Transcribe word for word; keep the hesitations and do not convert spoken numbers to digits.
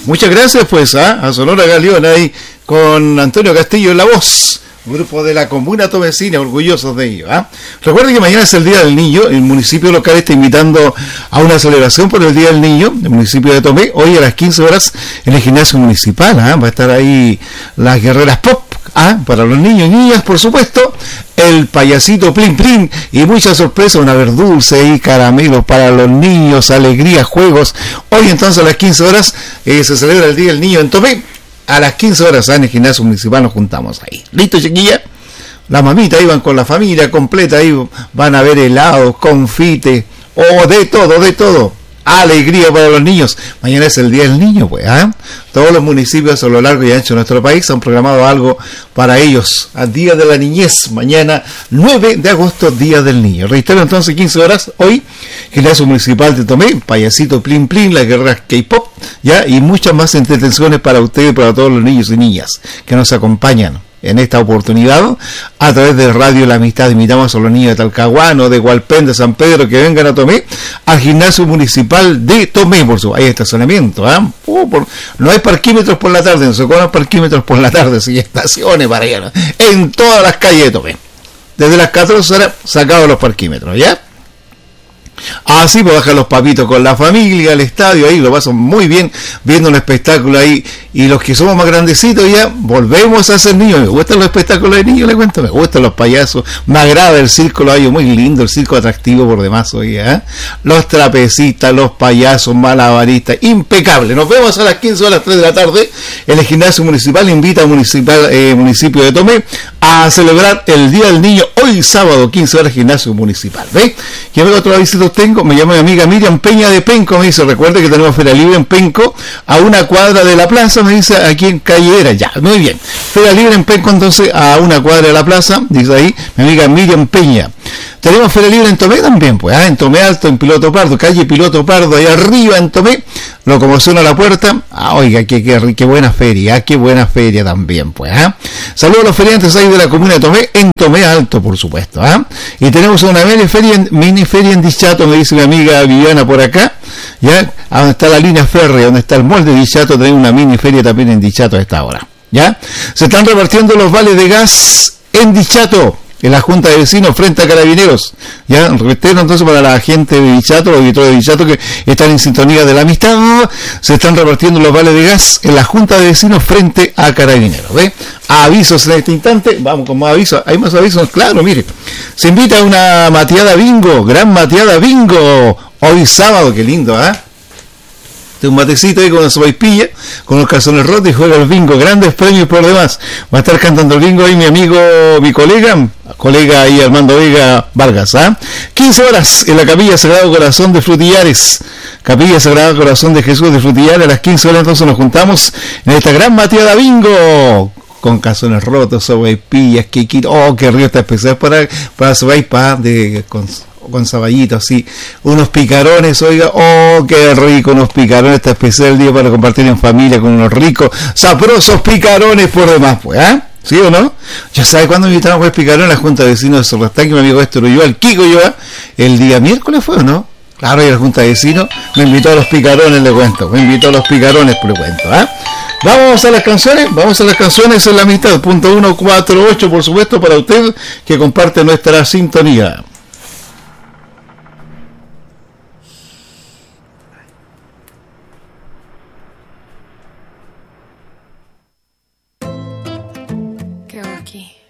Muchas gracias pues ¿eh? a Sonora Galeón ahí con Antonio Castillo en la voz. Grupo de la Comuna Tomecina, orgullosos de ello. ¿eh? Recuerden que mañana es el Día del Niño. El municipio local está invitando a una celebración por el Día del Niño. El municipio de Tomé, hoy a las quince horas en el gimnasio municipal. ¿eh? Va a estar ahí las guerreras pop. ¿eh? Para los niños y niñas, por supuesto. El payasito Plin Plin y muchas sorpresas, una haber dulce y caramelos para los niños, alegría, juegos. Hoy entonces a las quince horas eh, se celebra el Día del Niño en Tomé. A las quince horas en el gimnasio municipal nos juntamos ahí. ¿Listo, chiquilla? La mamita iban con la familia completa, ahí van a ver helados, confite, o oh, de todo, de todo. Alegría para los niños. Mañana es el Día del Niño, pues, ¿eh? Todos los municipios a lo largo y ancho de nuestro país han programado algo para ellos. Al Día de la Niñez, mañana nueve de agosto, Día del Niño. Reitero entonces, quince horas, hoy, Gimnasio Municipal de Tomé, Payasito Plin Plin, las guerras K-Pop, ya, y muchas más entretenciones para ustedes y para todos los niños y niñas que nos acompañan en esta oportunidad a través de Radio La Amistad. Invitamos a los niños de Talcahuano, de Hualpén, de San Pedro, que vengan a Tomé al Gimnasio Municipal de Tomé. Por su hay estacionamiento, ¿eh? uh, por, no hay parquímetros por la tarde, no se cobran parquímetros por la tarde, sí, estaciones para allá, ¿no? En todas las calles de Tomé, desde las catorce horas sacados los parquímetros, ¿ya? Así pues bajan los papitos con la familia al estadio, ahí lo pasan muy bien viendo un espectáculo ahí, y los que somos más grandecitos ya volvemos a ser niños. Me gustan los espectáculos de niños, les cuento, me gustan los payasos, me agrada el circo, lo hay muy lindo, el circo atractivo por demás hoy, ¿eh? Los trapecistas, los payasos, malabaristas, impecable. Nos vemos a las quince horas, tres de la tarde en el gimnasio municipal. Invita al municipal, eh, municipio de Tomé a celebrar el Día del Niño hoy sábado, quince horas, gimnasio municipal. ¿Ve? ¿Qué otro visito tengo? Me llama mi amiga Miriam Peña de Penco, me dice, recuerde que tenemos Feria Libre en Penco, a una cuadra de la plaza, me dice, aquí en Calle Era, ya, muy bien. Feria Libre en Penco, entonces, a una cuadra de la plaza, dice ahí mi amiga Miriam Peña. Tenemos Feria Libre en Tomé también, pues, ¿ah? En Tomé Alto, en Piloto Pardo, calle Piloto Pardo, ahí arriba en Tomé, locomoción a la puerta. Ah, oiga, qué, qué, qué buena feria, qué buena feria también, pues, ¿ah? Saludos a los feriantes ahí de la comuna de Tomé, en Tomé Alto, por supuesto, ¿ah? Y tenemos una mini feria, en, mini feria en Dichato, me dice mi amiga Viviana por acá, ya, a donde está la línea férrea, donde está el molde de Dichato, tenemos una mini feria también en Dichato a esta hora, ¿ya? Se están repartiendo los vales de gas en Dichato, en la Junta de Vecinos frente a Carabineros. Ya, reitero entonces para la gente de Dichato, los editores de Dichato que están en sintonía de la amistad, se están repartiendo los vales de gas en la Junta de Vecinos frente a Carabineros. ¿Ve? Avisos en este instante, vamos con más avisos, hay más avisos, claro, mire. Se invita a una mateada bingo, gran mateada bingo, hoy sábado, qué lindo, ¿ah? ¿eh? Un matecito ahí con una sopaipilla, con los calzones rotos y juega el bingo, grandes premios por demás. Va a estar cantando el bingo ahí mi amigo, mi colega, colega ahí Armando Vega Vargas, ¿ah? quince horas en la Capilla Sagrado Corazón de Frutillares, Capilla Sagrado Corazón de Jesús de Frutillares, a las quince horas entonces nos juntamos en esta gran mateada bingo, con calzones rotos, sopaipillas, quequito, oh, qué rico está especial para, para sopaipilla de con con saballitos, así, unos picarones, oiga, oh, qué rico, unos picarones, está especial el día para compartir en familia con unos ricos, sabrosos picarones por demás, pues, ¿ah? ¿eh? ¿Sí o no? Ya sabe cuándo invitamos a los picarones a la Junta de Vecinos de Sorrastán, que mi amigo Héctor Ulloa, el Kiko Ulloa, el día miércoles fue, ¿o no? Claro, y la Junta de Vecinos me invitó a los picarones, le cuento, me invitó a los picarones, le cuento, ¿ah? ¿eh? Vamos a las canciones, vamos a las canciones en la mitad, punto ciento cuarenta y ocho, por supuesto, para usted que comparte nuestra sintonía. Karaoke.